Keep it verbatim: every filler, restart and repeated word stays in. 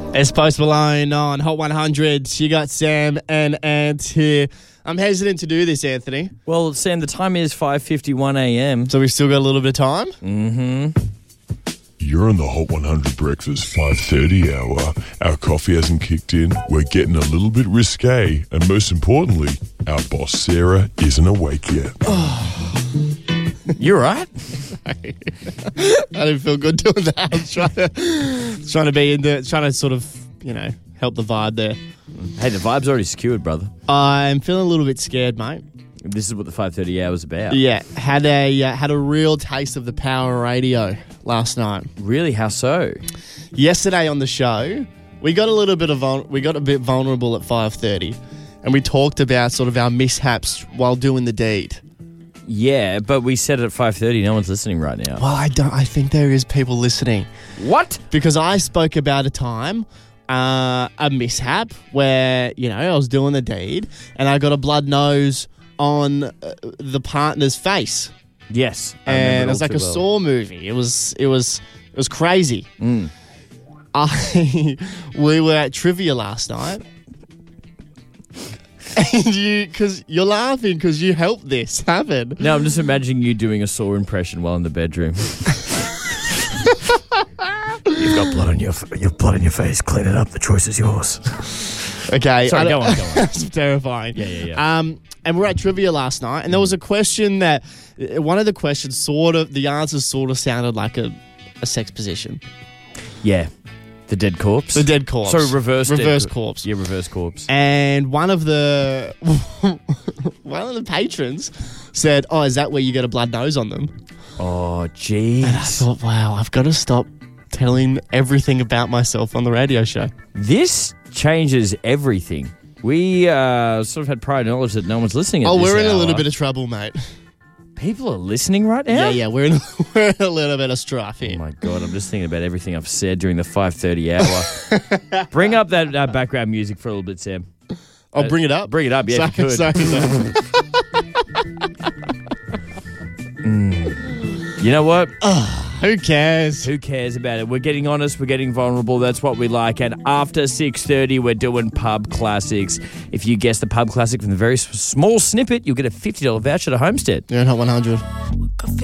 It's Post Malone on Hot one hundred. You got Sam and Ant here. I'm hesitant to do this, Anthony. Well, Sam, the time is five fifty-one a.m. So we've still got a little bit of time? Mm-hmm. You're on the Hot one hundred breakfast five thirty hour. Our coffee hasn't kicked in. We're getting a little bit risque. And most importantly, our boss, Sarah, isn't awake yet. You all right? I didn't feel good doing that. I was trying to, trying to be in the, trying to sort of, you know, help the vibe there. Hey, the vibe's already secured, brother. I'm feeling a little bit scared, mate. This is what the five thirty hour is about. Yeah, had a uh, had a real taste of the power of radio last night. Really? How so? Yesterday on the show, we got a little bit of vul- we got a bit vulnerable at five thirty, and we talked about sort of our mishaps while doing the deed. Yeah, but we said it at five thirty. No one's listening right now. Well, I don't. I think there is people listening. What? Because I spoke about a time, uh, a mishap where, you know, I was doing the deed and I got a blood nose on uh, the partner's face. Yes. I And it was all like a too well. Saw movie. It was it was it was crazy. Mm. I we were at trivia last night. And you, because you're laughing because you helped this happen. No, I'm just imagining you doing a Saw impression while in the bedroom. You've got blood on your you've blood on your face. Clean it up. The choice is yours. Okay, Sorry, I go don't- on, go on. That's terrifying. Yeah, yeah, yeah. Um, and we're at trivia last night, and there was a question that uh, one of the questions sort of the answers sort of sounded like a, a sex position. Yeah. The dead corpse? The dead corpse. Sorry, reverse dead reverse cor- corpse. Yeah, reverse corpse. And one of the one of the patrons said, "Oh, is that where you get a blood nose on them?" Oh, And I jeez. thought, wow, I've got to stop telling everything about myself on the radio show. This changes everything. We uh, sort of had prior knowledge that no one's listening at Oh, this we're in a hour. little bit of trouble, mate. People are listening right now? Yeah, yeah, we're in, we're in a little bit of strife here. Oh, my God. I'm just thinking about everything I've said during the five thirty hour. Bring up that uh, background music for a little bit, Sam. I'll bring it up. Bring it up, yeah, if you could. Sorry, sorry. You know what? Who cares? Who cares about it? We're getting honest. We're getting vulnerable. That's what we like. And after six thirty, we're doing pub classics. If you guess the pub classic from the very s- small snippet, you'll get a fifty dollars voucher to Homestead. You're in Hot one hundred.